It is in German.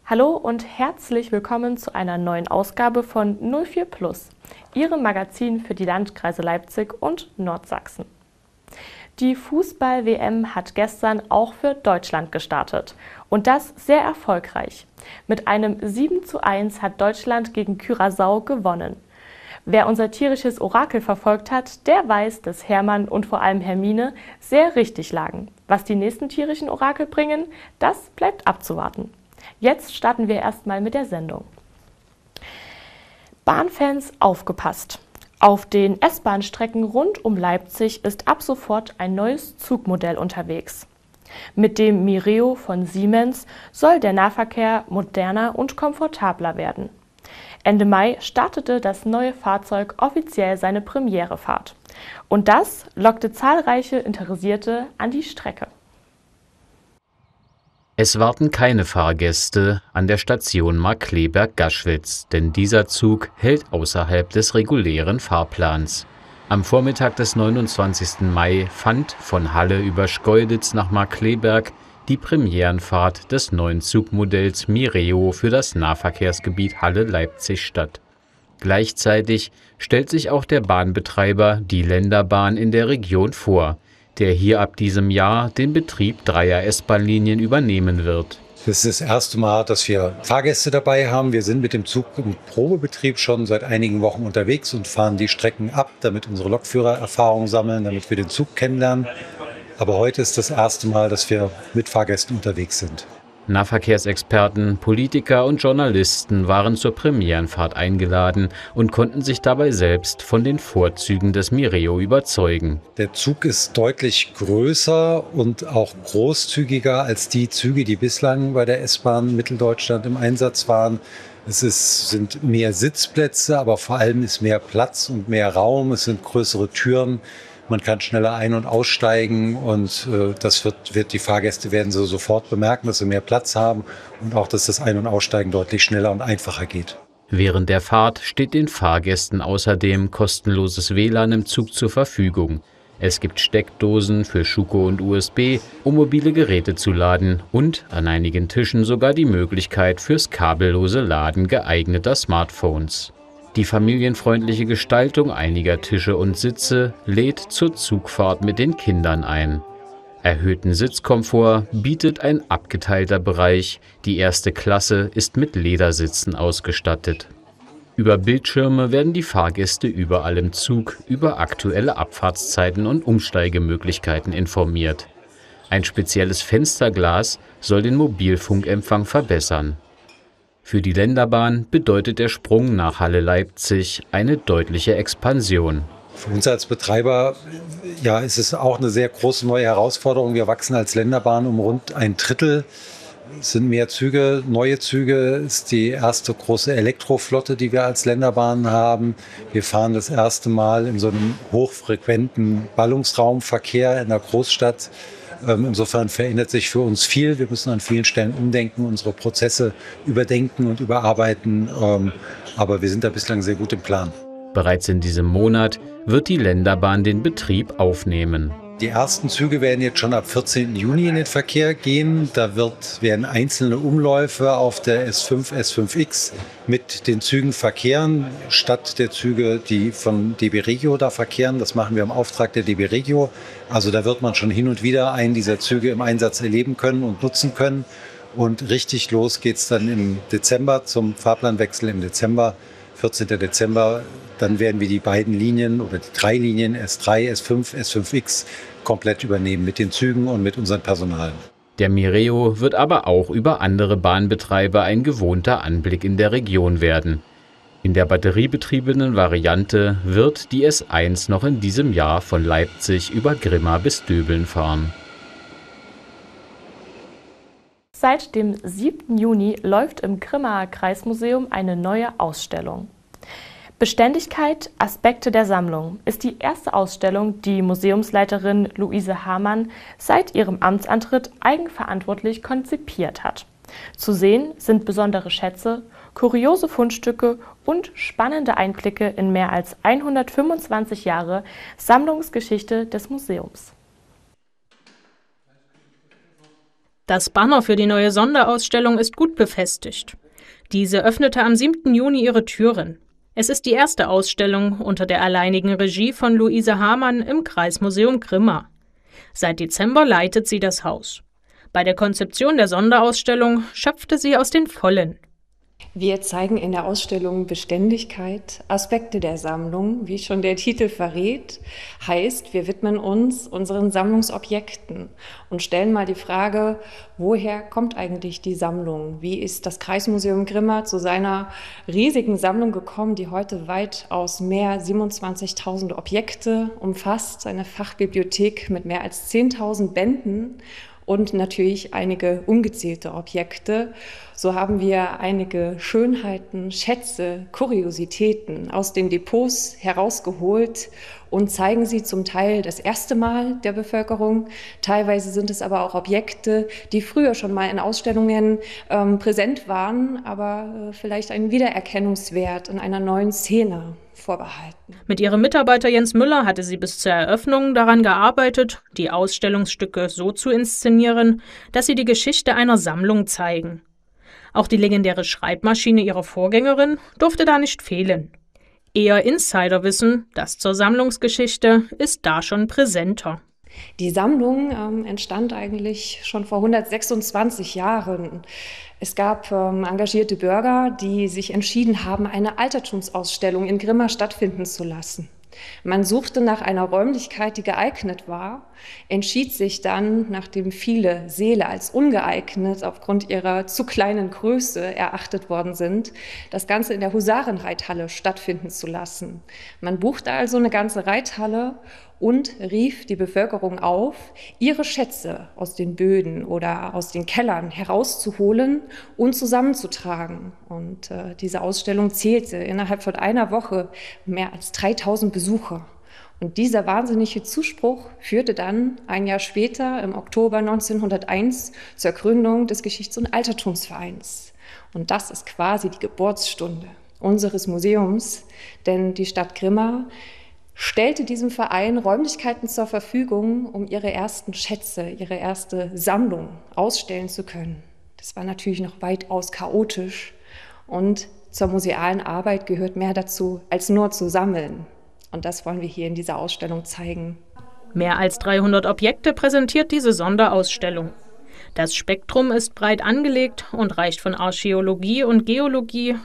Hallo und herzlich willkommen zu einer neuen Ausgabe von 04 Plus, Ihrem Magazin für die Landkreise Leipzig und Nordsachsen. Die Fußball-WM hat gestern auch für Deutschland gestartet und das sehr erfolgreich. Mit einem 7:1 hat Deutschland gegen Curaçao gewonnen. Wer unser tierisches Orakel verfolgt hat, der weiß, dass Hermann und vor allem Hermine sehr richtig lagen. Was die nächsten tierischen Orakel bringen, das bleibt abzuwarten. Jetzt starten wir erstmal mit der Sendung. Bahnfans, aufgepasst! Auf den S-Bahn-Strecken rund um Leipzig ist ab sofort ein neues Zugmodell unterwegs. Mit dem Mireo von Siemens soll der Nahverkehr moderner und komfortabler werden. Ende Mai startete das neue Fahrzeug offiziell seine Premierefahrt. Und das lockte zahlreiche Interessierte an die Strecke. Es warten keine Fahrgäste an der Station Markkleeberg-Gaschwitz, denn dieser Zug hält außerhalb des regulären Fahrplans. Am Vormittag des 29. Mai fand von Halle über Schkeuditz nach Markkleeberg die Premierenfahrt des neuen Zugmodells Mireo für das Nahverkehrsgebiet Halle-Leipzig statt. Gleichzeitig stellt sich auch der Bahnbetreiber die Länderbahn in der Region vor, der hier ab diesem Jahr den Betrieb 3er S-Bahn-Linien übernehmen wird. Das ist das erste Mal, dass wir Fahrgäste dabei haben. Wir sind mit dem Zug im Probebetrieb schon seit einigen Wochen unterwegs und fahren die Strecken ab, damit unsere Lokführer Erfahrung sammeln, damit wir den Zug kennenlernen. Aber heute ist das erste Mal, dass wir mit Fahrgästen unterwegs sind. Nahverkehrsexperten, Politiker und Journalisten waren zur Premierenfahrt eingeladen und konnten sich dabei selbst von den Vorzügen des Mireo überzeugen. Der Zug ist deutlich größer und auch großzügiger als die Züge, die bislang bei der S-Bahn Mitteldeutschland im Einsatz waren. Sind mehr Sitzplätze, aber vor allem ist mehr Platz und mehr Raum. Es sind größere Türen. Man kann schneller ein- und aussteigen und die Fahrgäste werden so sofort bemerken, dass sie mehr Platz haben und auch, dass das Ein- und Aussteigen deutlich schneller und einfacher geht. Während der Fahrt steht den Fahrgästen außerdem kostenloses WLAN im Zug zur Verfügung. Es gibt Steckdosen für Schuko und USB, um mobile Geräte zu laden und an einigen Tischen sogar die Möglichkeit fürs kabellose Laden geeigneter Smartphones. Die familienfreundliche Gestaltung einiger Tische und Sitze lädt zur Zugfahrt mit den Kindern ein. Erhöhten Sitzkomfort bietet ein abgeteilter Bereich, die erste Klasse ist mit Ledersitzen ausgestattet. Über Bildschirme werden die Fahrgäste überall im Zug über aktuelle Abfahrtszeiten und Umsteigemöglichkeiten informiert. Ein spezielles Fensterglas soll den Mobilfunkempfang verbessern. Für die Länderbahn bedeutet der Sprung nach Halle-Leipzig eine deutliche Expansion. Für uns als Betreiber ist es auch eine sehr große neue Herausforderung. Wir wachsen als Länderbahn um rund 1/3. Es sind mehr Züge, neue Züge. Es ist die erste große Elektroflotte, die wir als Länderbahn haben. Wir fahren das erste Mal in so einem hochfrequenten Ballungsraumverkehr in der Großstadt. Insofern verändert sich für uns viel. Wir müssen an vielen Stellen umdenken, unsere Prozesse überdenken und überarbeiten. Aber wir sind da bislang sehr gut im Plan. Bereits in diesem Monat wird die Länderbahn den Betrieb aufnehmen. Die ersten Züge werden jetzt schon ab 14. Juni in den Verkehr gehen. Da werden einzelne Umläufe auf der S5, S5X mit den Zügen verkehren, statt der Züge, die von DB Regio da verkehren. Das machen wir im Auftrag der DB Regio. Also da wird man schon hin und wieder einen dieser Züge im Einsatz erleben können und nutzen können. Und richtig los geht's dann im Dezember zum Fahrplanwechsel im Dezember. 14. Dezember, dann werden wir die beiden Linien oder die 3 Linien S3, S5, S5X komplett übernehmen mit den Zügen und mit unserem Personal. Der Mireo wird aber auch über andere Bahnbetreiber ein gewohnter Anblick in der Region werden. In der batteriebetriebenen Variante wird die S1 noch in diesem Jahr von Leipzig über Grimma bis Döbeln fahren. Seit dem 7. Juni läuft im Grimmaer Kreismuseum eine neue Ausstellung. Beständigkeit, Aspekte der Sammlung ist die erste Ausstellung, die Museumsleiterin Luise Hamann seit ihrem Amtsantritt eigenverantwortlich konzipiert hat. Zu sehen sind besondere Schätze, kuriose Fundstücke und spannende Einblicke in mehr als 125 Jahre Sammlungsgeschichte des Museums. Das Banner für die neue Sonderausstellung ist gut befestigt. Diese öffnete am 7. Juni ihre Türen. Es ist die erste Ausstellung unter der alleinigen Regie von Luise Hamann im Kreismuseum Grimma. Seit Dezember leitet sie das Haus. Bei der Konzeption der Sonderausstellung schöpfte sie aus den Vollen. Wir zeigen in der Ausstellung Beständigkeit, Aspekte der Sammlung, wie schon der Titel verrät. Heißt, wir widmen uns unseren Sammlungsobjekten und stellen mal die Frage, woher kommt eigentlich die Sammlung? Wie ist das Kreismuseum Grimma zu seiner riesigen Sammlung gekommen, die heute weitaus mehr 27.000 Objekte umfasst, eine Fachbibliothek mit mehr als 10.000 Bänden und natürlich einige ungezählte Objekte. So haben wir einige Schönheiten, Schätze, Kuriositäten aus den Depots herausgeholt und zeigen sie zum Teil das erste Mal der Bevölkerung. Teilweise sind es aber auch Objekte, die früher schon mal in Ausstellungen präsent waren, aber vielleicht einen Wiedererkennungswert in einer neuen Szene vorbehalten. Mit ihrem Mitarbeiter Jens Müller hatte sie bis zur Eröffnung daran gearbeitet, die Ausstellungsstücke so zu inszenieren, dass sie die Geschichte einer Sammlung zeigen. Auch die legendäre Schreibmaschine ihrer Vorgängerin durfte da nicht fehlen. Eher Insiderwissen, das zur Sammlungsgeschichte, ist da schon präsenter. Die Sammlung entstand eigentlich schon vor 126 Jahren. Es gab engagierte Bürger, die sich entschieden haben, eine Altertumsausstellung in Grimma stattfinden zu lassen. Man suchte nach einer Räumlichkeit, die geeignet war, entschied sich dann, nachdem viele Säle als ungeeignet aufgrund ihrer zu kleinen Größe erachtet worden sind, das Ganze in der Husarenreithalle stattfinden zu lassen. Man buchte also eine ganze Reithalle und rief die Bevölkerung auf, ihre Schätze aus den Böden oder aus den Kellern herauszuholen und zusammenzutragen. Und diese Ausstellung zählte innerhalb von einer Woche mehr als 3.000 Besucher. Und dieser wahnsinnige Zuspruch führte dann ein Jahr später, im Oktober 1901, zur Gründung des Geschichts- und Altertumsvereins. Und das ist quasi die Geburtsstunde unseres Museums, denn die Stadt Grimma stellte diesem Verein Räumlichkeiten zur Verfügung, um ihre ersten Schätze, ihre erste Sammlung ausstellen zu können. Das war natürlich noch weitaus chaotisch und zur musealen Arbeit gehört mehr dazu, als nur zu sammeln. Und das wollen wir hier in dieser Ausstellung zeigen. Mehr als 300 Objekte präsentiert diese Sonderausstellung. Das Spektrum ist breit angelegt und reicht von Archäologie und Geologie